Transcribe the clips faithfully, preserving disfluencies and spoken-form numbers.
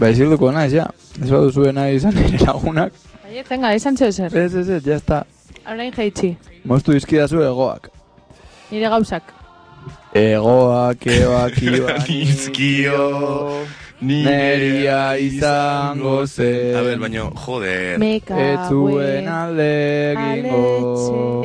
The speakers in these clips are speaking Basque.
Ba, izilduko naiz, ja. Ez baduzu nahi izan nire lagunak. Baiet, tenga, izan txeo zer. Ez, ez, ez, jazta. Arain jaitsi. Moztu izkidazu egoak. Nire gauzak. Egoak, eoak, iban, Nizkio, neria izango zen. A ver, baino, joder. Meka, Ez zuen alde egingo.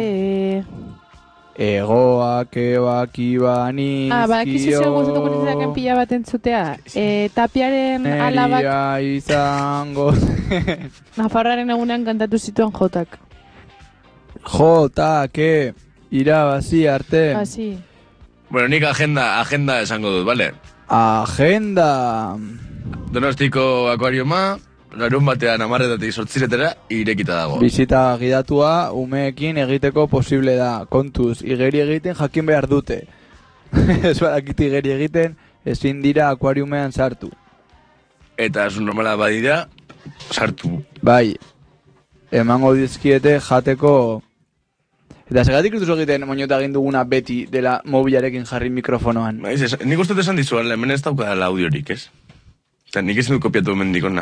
Egoak, eoak, iban, izkio. Ah, ba, kizu zer guztuko nintzaken pila bat entzutea. E, tapiaren alabak Neria izango zen. Nafarraren egunean kantatu zituen jotak. Jota, ke, irabazi arte. Asi. Bueno, nik agenda, agenda esango dut, vale? Agenda. Donostiko akuarioma, larun batean amarretatik sortziretera irekita dago. Bizita gidatua umeekin egiteko posible da. Kontuz, igeri egiten jakin behar dute. Ez badakit igeri egiten, ezin dira akuariumean sartu. Eta zu normala badira, sartu. Bai, emango dizkiete jateko. Eta segatik dituzu egiten moñota egin duguna beti dela mobilarekin jarri mikrofonoan. Baiz, es, nik uste esan dizuan, hemen ez daukadala audiorik, ez? Eta nik ezin dut kopiatu hemen dikona.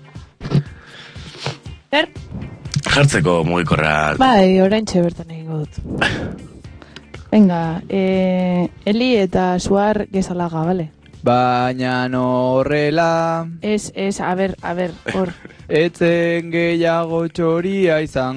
Zer? Jartzeko mugikorra. Bai, oraintxe bertan egingo dut. Venga, eh, Eli eta Suar gezalaga, bale? Baina horrela Ez, ez, a ber, a ber, hor. etzen gehiago txoria izan